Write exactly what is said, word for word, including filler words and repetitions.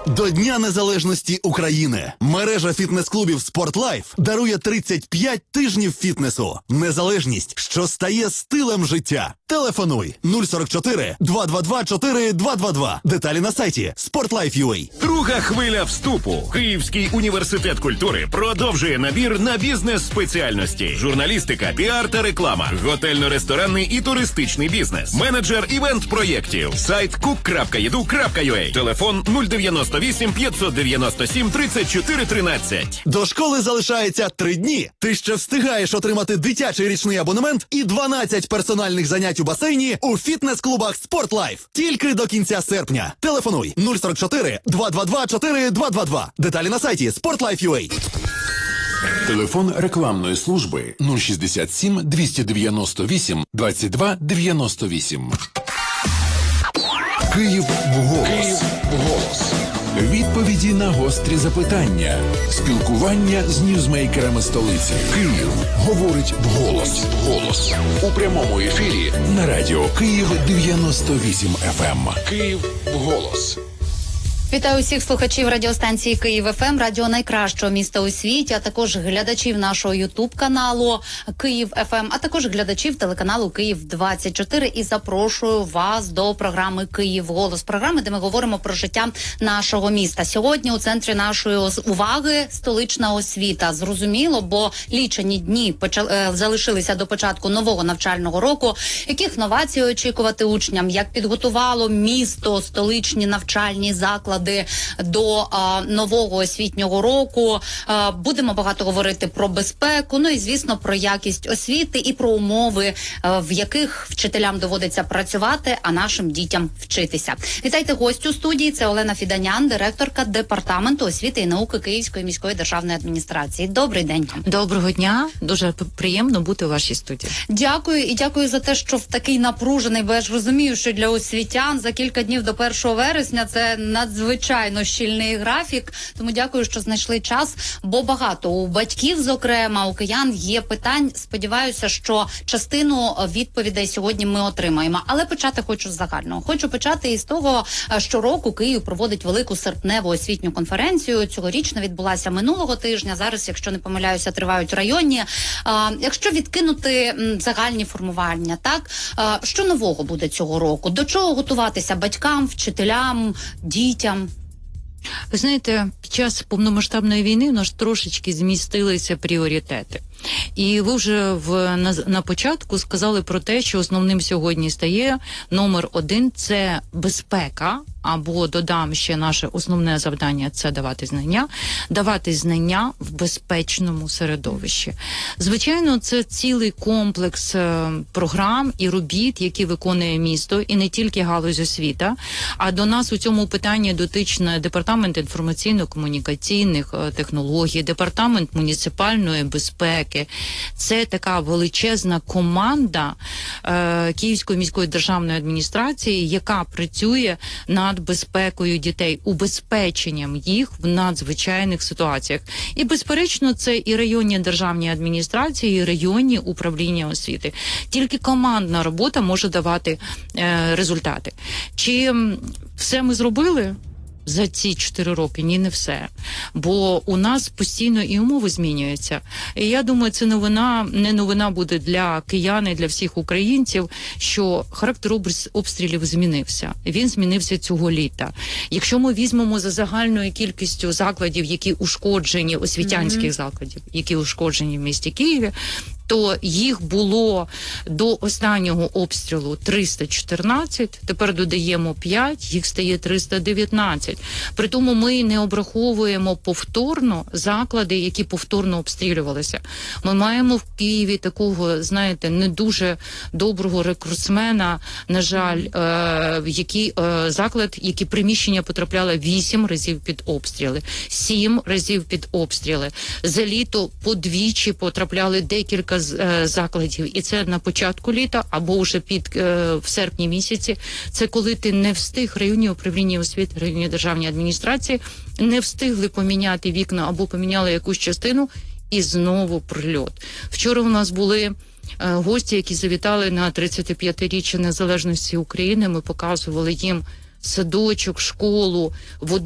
До Дня Незалежності України мережа фітнес-клубів «Спортлайф» дарує тридцять п'ять тижнів фітнесу. Незалежність, що стає стилем життя. Телефонуй нуль сорок чотири два два два чотири два два два. Деталі на сайті спортлайф крапка ю а. Друга хвиля вступу. Київський університет культури продовжує набір на бізнес-спеціальності. Журналістика, піар та реклама. Готельно-ресторанний і туристичний бізнес. Менеджер івент-проєктів. Сайт кук крапка еду крапка ю а. Телефон нуль дев'яносто вісім п'ятсот дев'яносто сім тридцять чотири тринадцять. До школи залишається три дні. Ти ще встигаєш отримати дитячий річний абонемент і дванадцять персональних занять у басейні у фітнес-клубах «Спортлайф». Тільки до кінця серпня. Телефонуй нуль сорок чотири два два два чотири два два два. Деталі на сайті спортлайф крапка ю а. Телефон рекламної служби нуль шістдесят сім двісті дев'яносто вісім двадцять два дев'яносто вісім. Київ вголос. Київ вголос. Відповіді на гострі запитання. Спілкування з ньюзмейкерами столиці. Київ говорить вголос. Вголос. У прямому ефірі на радіо Київ дев'яносто вісім еф ем. Київ вголос. Вітаю усіх слухачів радіостанції Київ еф ем, радіо найкращого міста у світі, а також глядачів нашого ютуб-каналу Київ еф ем, а також глядачів телеканалу Київ двадцять чотири. І запрошую вас до програми «Київ голос», програми, де ми говоримо про життя нашого міста. Сьогодні у центрі нашої уваги столична освіта. Зрозуміло, бо лічені дні почали, залишилися до початку нового навчального року. Яких новацій очікувати учням? Як підготувало місто столичні навчальні заклади до а, нового освітнього року? А, будемо багато говорити про безпеку, ну і, звісно, про якість освіти і про умови, а, в яких вчителям доводиться працювати, а нашим дітям вчитися. Вітайте гостю студії. Це Олена Фіданян, директорка департаменту освіти і науки Київської міської державної адміністрації. Добрий день. Доброго дня. Дуже приємно бути у вашій студії. Дякую і дякую за те, що в такий напружений, бо я ж розумію, що для освітян за кілька днів до першого вересня це надзвичайно Звичайно, щільний графік, тому дякую, що знайшли час, бо багато у батьків, зокрема, у киян є питань. Сподіваюся, що частину відповідей сьогодні ми отримаємо. Але почати хочу з загального. Хочу почати із того, що року Київ проводить велику серпневу освітню конференцію. Цьогорічна відбулася минулого тижня. Зараз, якщо не помиляюся, тривають районні. А, якщо відкинути м, загальні формування, так, а, що нового буде цього року? До чого готуватися батькам, вчителям, дітям? Ви знаєте, під час повномасштабної війни у нас трошечки змістилися пріоритети. І ви вже в, на, на початку сказали про те, що основним сьогодні стає номер один – це безпека, або додам ще наше основне завдання – це давати знання, давати знання в безпечному середовищі. Звичайно, це цілий комплекс е, програм і робіт, які виконує місто, і не тільки галузь освіта, а до нас у цьому питанні дотичне департамент інформаційно-комунікаційних е, технологій, департамент муніципальної безпеки. Це така величезна команда е, Київської міської державної адміністрації, яка працює над безпекою дітей, убезпеченням їх в надзвичайних ситуаціях. І, безперечно, це і районні державні адміністрації, і районні управління освіти. Тільки командна робота може давати е, результати. Чи все ми зробили за ці чотири роки? Ні, не все. Бо у нас постійно і умови змінюються. І я думаю, це новина, не новина буде для киян і для всіх українців, що характер обстрілів змінився. Він змінився цього літа. Якщо ми візьмемо за загальною кількістю закладів, які ушкоджені, освітянських mm-hmm. закладів, які ушкоджені в місті Києві, то їх було до останнього обстрілу триста чотирнадцять, тепер додаємо п'ять, їх стає триста дев'ятнадцять. При тому ми не обраховуємо повторно заклади, які повторно обстрілювалися. Ми маємо в Києві такого, знаєте, не дуже доброго рекордсмена, на жаль, е, який е, заклад, які приміщення потрапляли вісім разів під обстріли, сім разів під обстріли. За літо подвічі потрапляли декілька закладів, і це на початку літа або вже під е, в серпні місяці. Це коли ти не встиг, районні управління освіти, районні державні адміністрації не встигли поміняти вікна або поміняли якусь частину, і знову прильот. Вчора у нас були е, гості, які завітали на тридцятип'ятиріччя незалежності України. Ми показували їм садочок, школу в